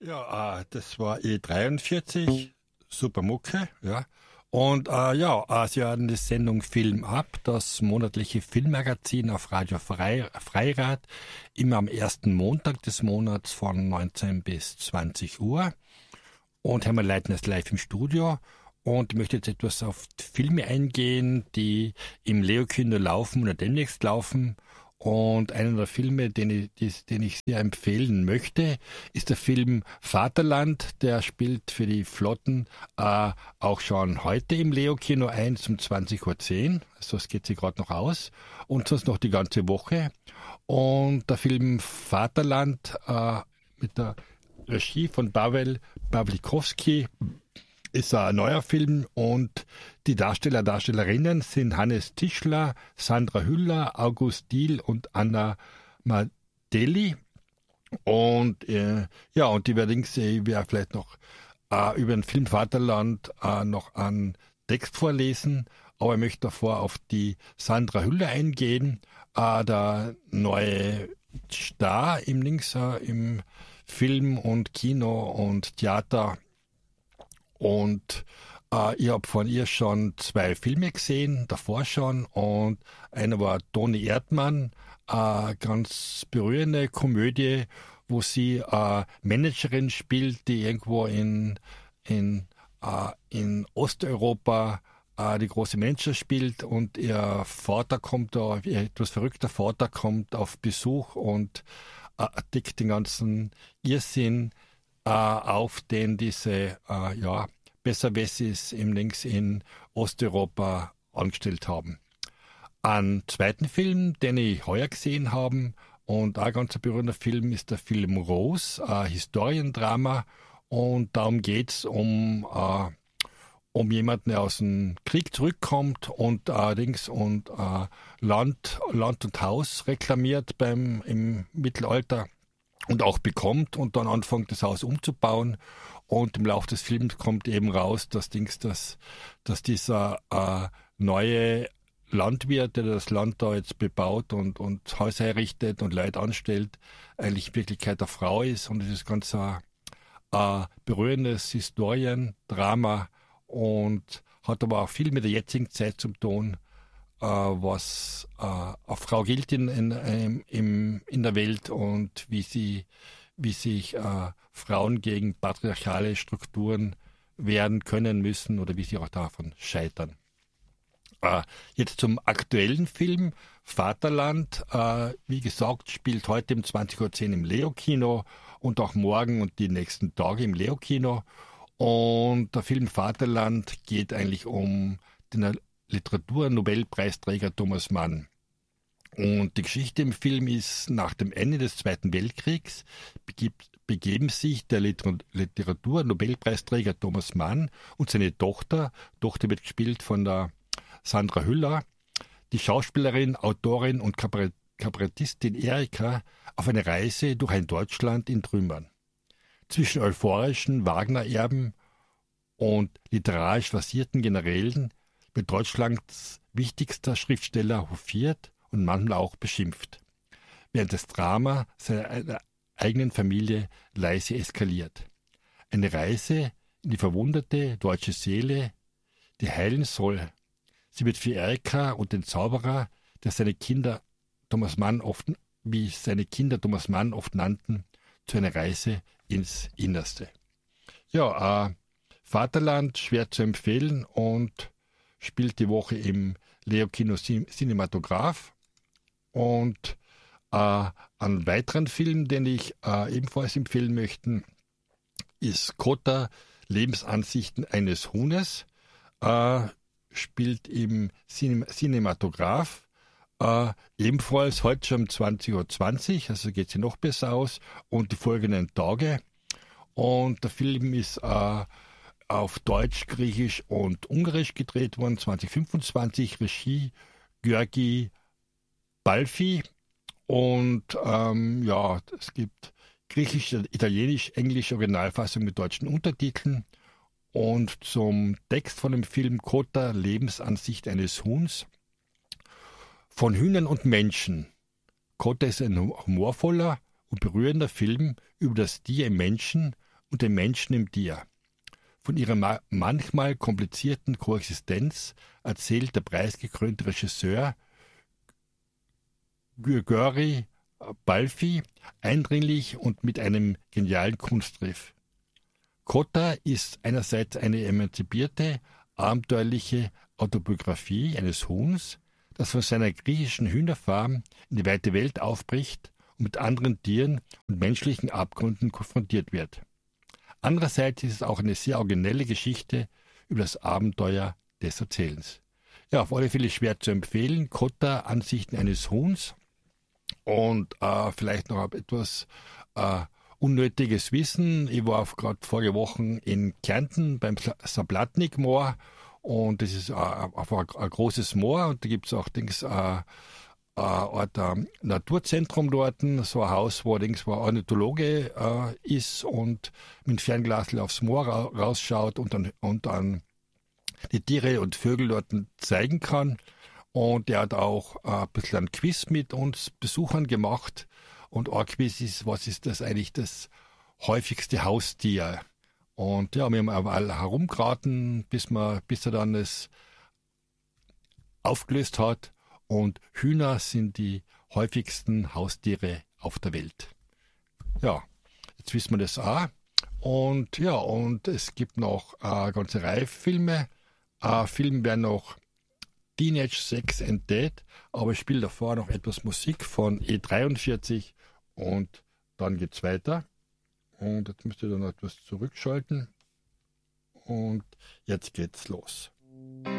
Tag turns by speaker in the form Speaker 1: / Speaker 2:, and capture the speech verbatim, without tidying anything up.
Speaker 1: Ja, äh, das war E dreiundvierzig, super Mucke, ja. Und äh, ja, äh, Sie hören die Sendung Film ab, das monatliche Filmmagazin auf Radio Frei, Freirad, immer am ersten Montag des Monats von neunzehn bis zwanzig Uhr. Und Hermann Leitner ist live im Studio und ich möchte jetzt etwas auf Filme eingehen, die im Leo-Kino laufen oder demnächst laufen. Und einer der Filme, den ich, die, den ich sehr empfehlen möchte, ist der Film Vaterland. Der spielt für die Flotten äh, auch schon heute im Leo-Kino eins um zwanzig Uhr zehn. Also es geht sich gerade noch aus. Und sonst noch die ganze Woche. Und der Film Vaterland äh, mit der Regie von Paweł Pawlikowski ist ein neuer Film und die Darsteller, Darstellerinnen sind Hannes Tischler, Sandra Hüller, August Diehl und Anna Madeli. Und äh, ja, und die werde ich werde vielleicht noch äh, über den Film Vaterland äh, noch einen Text vorlesen, aber ich möchte davor auf die Sandra Hüller eingehen, äh, der neue Star im Links, äh, im Film und Kino und Theater. Und äh, ich habe von ihr schon zwei Filme gesehen, davor schon. Und einer war Toni Erdmann, äh, ganz berührende Komödie, wo sie äh, Managerin spielt, die irgendwo in, in, äh, in Osteuropa äh, die große Manager spielt. Und ihr Vater kommt da, ihr etwas verrückter Vater kommt auf Besuch und äh, deckt den ganzen Irrsinn äh, auf, den diese äh, ja, Besserwessis im Links in Osteuropa angestellt haben. Einen zweiten Film, den ich heuer gesehen habe und auch ein ganz berühmter Film, ist der Film Rose, ein Historiendrama, und darum geht es um, äh, um jemanden, der aus dem Krieg zurückkommt und allerdings äh, und äh, Land, Land und Haus reklamiert beim im Mittelalter und auch bekommt und dann anfängt, das Haus umzubauen. Und im Laufe des Films kommt eben raus, dass, Dings, dass, dass dieser äh, neue Landwirt, der das Land da jetzt bebaut und, und Häuser errichtet und Leute anstellt, eigentlich in Wirklichkeit eine Frau ist. Und es ist ganz ein äh, berührendes Historiendrama und hat aber auch viel mit der jetzigen Zeit zu tun, äh, was äh, eine Frau gilt in, in, in, in der Welt und wie sie wie sich äh, Frauen gegen patriarchale Strukturen wehren können müssen oder wie sie auch davon scheitern. Äh, jetzt zum aktuellen Film Vaterland. Äh, wie gesagt, spielt heute um zwanzig Uhr zehn im Leo-Kino und auch morgen und die nächsten Tage im Leo-Kino. Und der Film Vaterland geht eigentlich um den Literaturnobelpreisträger Thomas Mann. Und die Geschichte im Film ist, nach dem Ende des Zweiten Weltkriegs begibt, begeben sich der Literatur-Nobelpreisträger Thomas Mann und seine Tochter, Tochter wird gespielt von der Sandra Hüller, die Schauspielerin, Autorin und Kabarett, Kabarettistin Erika, auf eine Reise durch ein Deutschland in Trümmern. Zwischen euphorischen Wagner-Erben und literarisch versierten Generälen wird Deutschlands wichtigster Schriftsteller hofiert und manchmal auch beschimpft, während das Drama seiner eigenen Familie leise eskaliert. Eine Reise in die verwundete deutsche Seele, die heilen soll. Sie wird für Erika und den Zauberer, der seine Kinder Thomas Mann oft, wie seine Kinder Thomas Mann oft nannten, zu einer Reise ins Innerste. Ja, äh, Vaterland, schwer zu empfehlen und spielt die Woche im Leo-Kino Cinematograph. Und äh, einen weiteren Film, den ich äh, ebenfalls empfehlen möchte, ist Kota, Lebensansichten eines Huhnes, äh, spielt im Cinem- Cinematograph, äh, ebenfalls heute schon um zwanzig Uhr zwanzig, also geht sie noch besser aus, und die folgenden Tage. Und der Film ist äh, auf Deutsch, Griechisch und Ungarisch gedreht worden, zwanzig fünfundzwanzig, Regie György Balfi, und ähm, ja, es gibt Griechisch, Italienisch, Englisch Originalfassung mit deutschen Untertiteln. Und zum Text von dem Film Kota, Lebensansicht eines Huhns. Von Hühnern und Menschen. Kota ist ein humorvoller und berührender Film über das Tier im Menschen und den Menschen im Tier. Von ihrer ma- manchmal komplizierten Koexistenz erzählt der preisgekrönte Regisseur György Balfi eindringlich und mit einem genialen Kunstgriff. Kotta ist einerseits eine emanzipierte, abenteuerliche Autobiografie eines Huhns, das von seiner griechischen Hühnerfarm in die weite Welt aufbricht und mit anderen Tieren und menschlichen Abgründen konfrontiert wird. Andererseits ist es auch eine sehr originelle Geschichte über das Abenteuer des Erzählens. Ja, auf alle Fälle schwer zu empfehlen. Kotta, Ansichten eines Huhns. Und äh, vielleicht noch etwas äh, unnötiges Wissen. Ich war gerade vorige Woche in Kärnten beim Sablatnik-Moor und das ist äh, einfach ein, ein großes Moor und da gibt es auch Dings, äh, äh, Ort, äh, Naturzentrum dort, so ein Haus, wo, Dings, wo ein Ornithologe äh, ist und mit Fernglas aufs Moor ra rausschaut und dann, und dann die Tiere und Vögel dort zeigen kann. Und der hat auch äh, ein bisschen ein Quiz mit uns Besuchern gemacht. Und ein Quiz ist, was ist das eigentlich das häufigste Haustier? Und ja, wir haben überall herumgeraten, bis, man, bis er dann es aufgelöst hat. Und Hühner sind die häufigsten Haustiere auf der Welt. Ja, jetzt wissen wir das auch. Und ja, und es gibt noch eine ganze Reihe Filme. Äh, Filme werden noch Teenage Sex and Dead, aber ich spiele davor noch etwas Musik von E dreiundvierzig und dann geht's weiter. Und jetzt müsst ihr dann etwas zurückschalten. Und jetzt geht's los.